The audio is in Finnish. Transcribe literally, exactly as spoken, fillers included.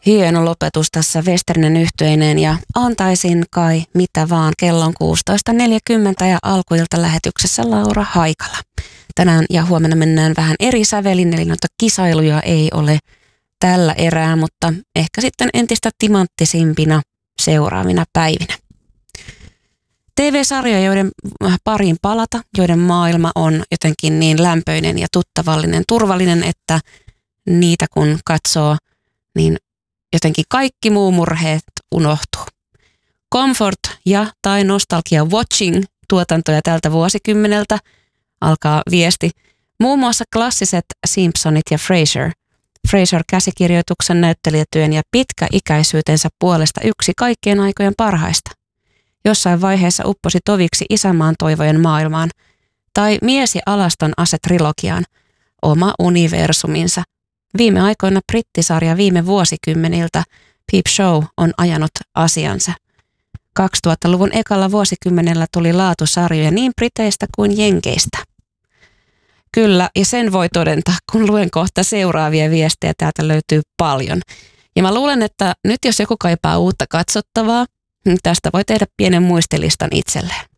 Hieno lopetus tässä Westerinen yhtyeineen ja antaisin kai mitä vaan kellon kuusitoista neljäkymmentä ja alkuilta lähetyksessä Laura Haikala. Tänään ja huomenna mennään vähän eri sävelin, eli noita kisailuja ei ole tällä erää, mutta ehkä sitten entistä timanttisimpina seuraavina päivinä. T V-sarjoja, joiden pariin palata, joiden maailma on jotenkin niin lämpöinen ja tuttavallinen, turvallinen, että niitä kun katsoo, niin jotenkin kaikki muu murheet unohtuu. Comfort ja tai nostalgia watching tuotantoja tältä vuosikymmeneltä alkaa viesti. Muun muassa klassiset Simpsonit ja Frasier. Frasier käsikirjoituksen, näyttelijätyön ja pitkäikäisyytensä puolesta yksi kaikkien aikojen parhaista. Jossain vaiheessa upposi toviksi isänmaan toivojen maailmaan. Tai Mies ja alaston ase trilogiaan. Oma universuminsa. Viime aikoina brittisarja viime vuosikymmeniltä Peep Show on ajanut asiansa. kaksituhattaluvun ekalla vuosikymmenellä tuli laatusarjoja niin briteistä kuin jenkeistä. Kyllä, ja sen voi todentaa, kun luen kohta seuraavia viestejä. Täältä löytyy paljon. Ja mä luulen, että nyt jos joku kaipaa uutta katsottavaa, niin tästä voi tehdä pienen muistelistan itselleen.